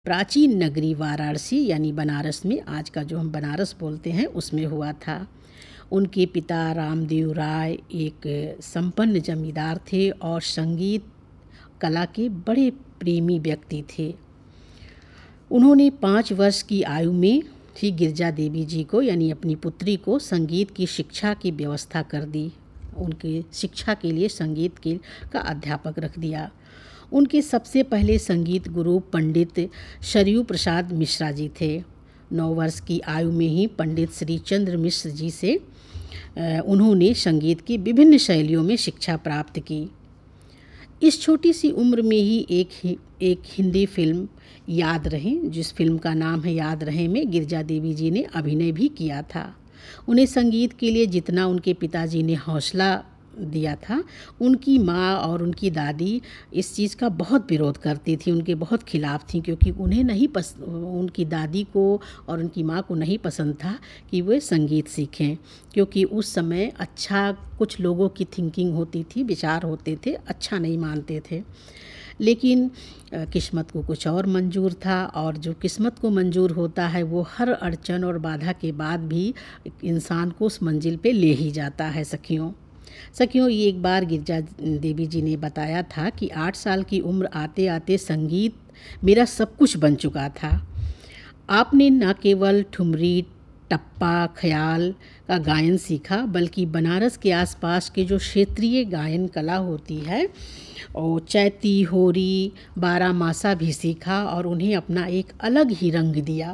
प्राचीन नगरी वाराणसी यानी बनारस में, आज का जो हम बनारस बोलते हैं, उसमें हुआ था। उनके पिता रामदेव राय एक संपन्न जमींदार थे और संगीत कला के बड़े प्रेमी व्यक्ति थे। उन्होंने 5 वर्ष की आयु में ही गिरजा देवी जी को यानी अपनी पुत्री को संगीत की शिक्षा की व्यवस्था कर दी। उनके शिक्षा के लिए संगीत का अध्यापक रख दिया। उनके सबसे पहले संगीत गुरु पंडित सरयू प्रसाद मिश्रा जी थे। 9 वर्ष की आयु में ही पंडित श्री चंद्र मिश्र जी से उन्होंने संगीत की विभिन्न शैलियों में शिक्षा प्राप्त की। इस छोटी सी उम्र में ही एक हिंदी फिल्म याद रहें, जिस फिल्म का नाम है याद रहें, में गिरजा देवी जी ने अभिनय भी किया था। उन्हें संगीत के लिए जितना उनके पिताजी ने हौसला दिया था, उनकी माँ और उनकी दादी इस चीज़ का बहुत विरोध करती थी, उनके बहुत खिलाफ थी, क्योंकि उन्हें उनकी दादी को और उनकी माँ को नहीं पसंद था कि वे संगीत सीखें, क्योंकि उस समय अच्छा कुछ लोगों की थिंकिंग होती थी, विचार होते थे, अच्छा नहीं मानते थे। लेकिन किस्मत को कुछ और मंजूर था, और जो किस्मत को मंजूर होता है वो हर अड़चन और बाधा के बाद भी इंसान को उस मंजिल पे ले ही जाता है। सखियों, ये एक बार गिरजा देवी जी ने बताया था कि 8 साल की उम्र आते आते संगीत मेरा सब कुछ बन चुका था। आपने न केवल ठुमरी, टप्पा, ख्याल का गायन सीखा, बल्कि बनारस के आसपास के जो क्षेत्रीय गायन कला होती है, और चैती, होरी, बारामासा भी सीखा और उन्हें अपना एक अलग ही रंग दिया।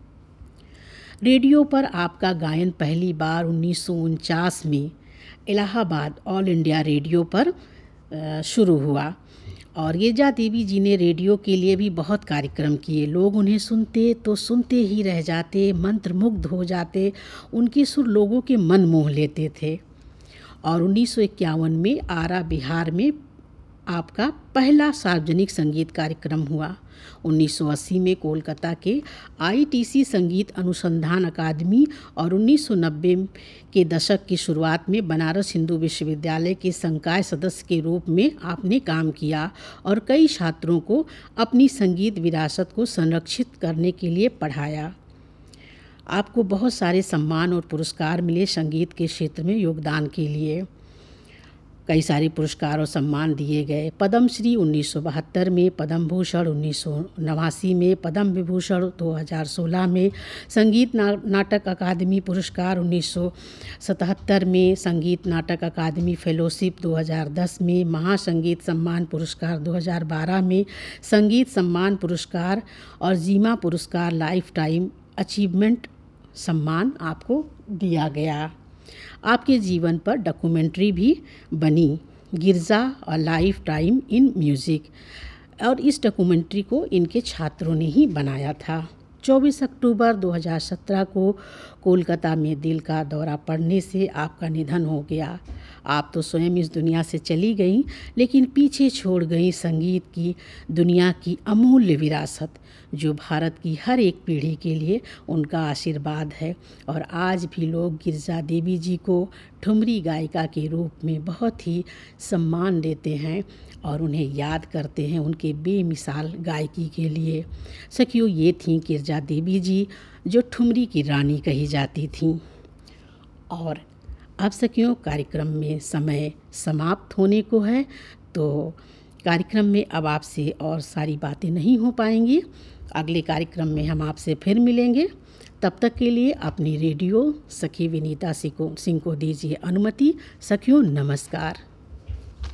रेडियो पर आपका गायन पहली बार 1949 में इलाहाबाद ऑल इंडिया रेडियो पर शुरू हुआ, और गिरजा देवी जी ने रेडियो के लिए भी बहुत कार्यक्रम किए। लोग उन्हें सुनते तो सुनते ही रह जाते, मंत्रमुग्ध हो जाते। उनके सुर लोगों के मन मोह लेते थे। और 1951 में आरा, बिहार में आपका पहला सार्वजनिक संगीत कार्यक्रम हुआ। 1980 में कोलकाता के ITC संगीत अनुसंधान अकादमी, और 1990 के दशक की शुरुआत में बनारस हिंदू विश्वविद्यालय के संकाय सदस्य के रूप में आपने काम किया और कई छात्रों को अपनी संगीत विरासत को संरक्षित करने के लिए पढ़ाया। आपको बहुत सारे सम्मान और पुरस्कार मिले संगीत के क्षेत्र में योगदान के लिए। कई सारे पुरस्कार और सम्मान दिए गए। पद्मश्री 1972 में, पद्म भूषण 1989 में, पद्म विभूषण 2016 में, संगीत नाटक अकादमी पुरस्कार 1977 में, संगीत नाटक अकादमी फेलोशिप 2010 में, महासंगीत सम्मान पुरस्कार 2012 में, संगीत सम्मान पुरस्कार और जीमा पुरस्कार लाइफ टाइम अचीवमेंट सम्मान आपको दिया गया। आपके जीवन पर डॉक्यूमेंट्री भी बनी, गिरजा और लाइफ टाइम इन म्यूज़िक, और इस डॉक्यूमेंट्री को इनके छात्रों ने ही बनाया था। 24 अक्टूबर 2017 को कोलकाता में दिल का दौरा पड़ने से आपका निधन हो गया। आप तो स्वयं इस दुनिया से चली गईं, लेकिन पीछे छोड़ गईं संगीत की दुनिया की अमूल्य विरासत, जो भारत की हर एक पीढ़ी के लिए उनका आशीर्वाद है। और आज भी लोग गिरजा देवी जी को ठुमरी गायिका के रूप में बहुत ही सम्मान देते हैं और उन्हें याद करते हैं उनके बेमिसाल गायकी के लिए। सखियों, ये थीं गिरजा देवी जी, जो ठुमरी की रानी कही जाती थीं। और अब सखियों, कार्यक्रम में समय समाप्त होने को है, तो कार्यक्रम में अब आपसे और सारी बातें नहीं हो पाएंगी। अगले कार्यक्रम में हम आपसे फिर मिलेंगे। तब तक के लिए अपनी रेडियो सखी विनीता सिंह को दीजिए अनुमति। सखियों, नमस्कार।